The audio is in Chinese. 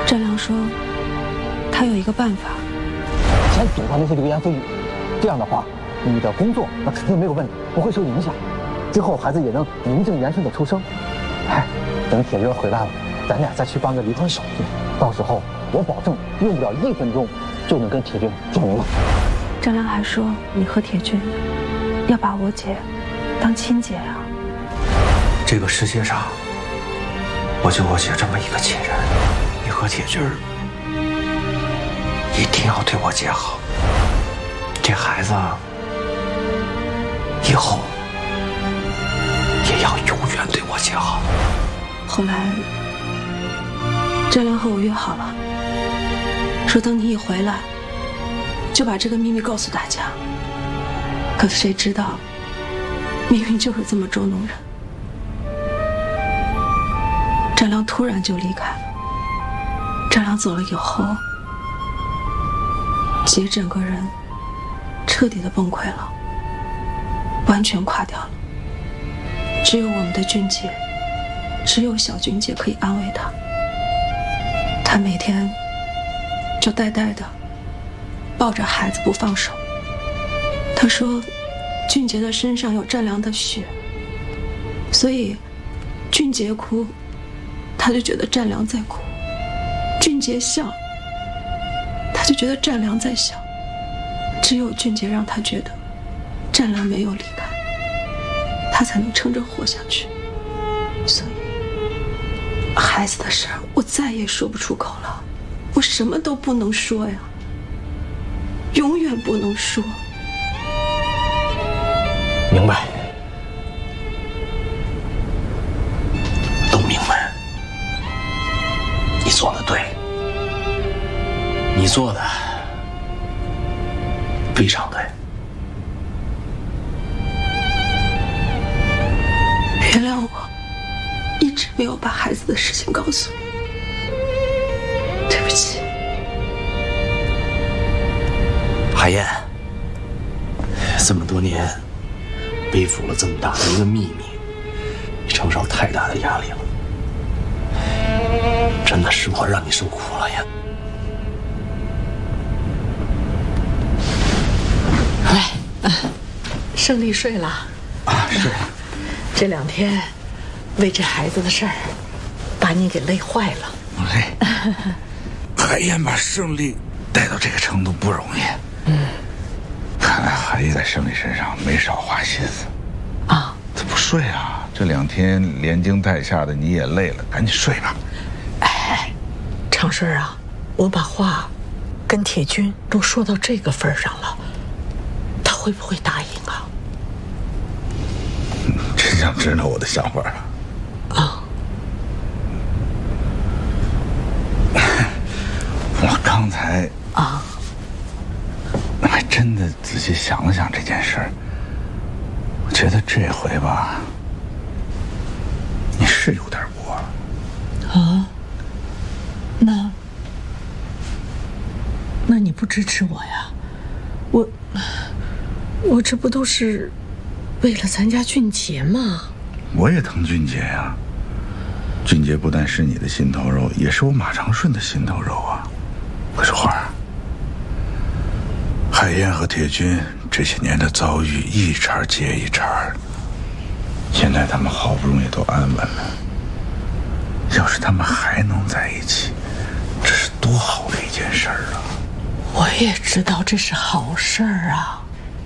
战良说，他有一个办法， 先躲到那些流言蜚语，这样的话，你的工作那肯定没有问题，不会受影响。之后孩子也能名正言顺的出生。等铁哥回来了，咱俩再去办个离婚手续，到时候我保证用不了1分钟就能跟铁军见面了。 战良还说，你和铁军要把我姐当亲姐啊。 这个世界上，我就我姐这么一个亲人，你和铁军一定要对我姐好。这孩子以后也要永远对我姐好。 后来，战良和我约好了，说等你一回来，就把这个秘密告诉大家。可是谁知道，命运就是这么捉弄人。战良突然就离开了。战良走了以后，姐整个人彻底的崩溃了，完全垮掉了。只有我们的俊杰，只有小俊杰可以安慰她。她每天就呆呆的抱着孩子不放手。她说，俊杰的身上有战良的血，所以俊杰哭，她就觉得战良在哭；俊杰笑，她就觉得战良在笑。只有俊杰让她觉得战良没有离开，她才能撑着活下去。所以孩子的事儿我再也说不出口了，我什么都不能说呀，永远不能说。 明白，都明白。你做的对，你做的非常对。 原谅我，一直没有把孩子的事情告诉你，对不起。 海燕，这么多年背负了这么大的一个秘密，你承受太大的压力了，真的是我让你受苦了呀。 喂，胜利睡了啊？是。 这2天为这孩子的事儿，把你给累坏了。 累。海燕把胜利带到这个程度不容易。看来海燕在胜利身上没少花心思。 啊？ 怎么不睡啊？这2天连惊带吓的，你也累了，赶紧睡吧。 哎，长顺啊，我把话跟铁军都说到这个份上了，他会不会答应啊？ 真想知道我的想法啊！ 我刚才啊， 还真的仔细想了想这件事儿，我觉得这回吧，你是有点过了。 啊？那你不支持我呀？我这不都是为了咱家俊杰吗？ 我也疼俊杰呀。俊杰不但是你的心头肉，也是我马长顺的心头肉啊。可是花儿，海燕和铁军这些年的遭遇一茬接一茬，现在他们好不容易都安稳了，要是他们还能在一起，这是多好的一件事儿啊！ 我也知道这是好事儿啊。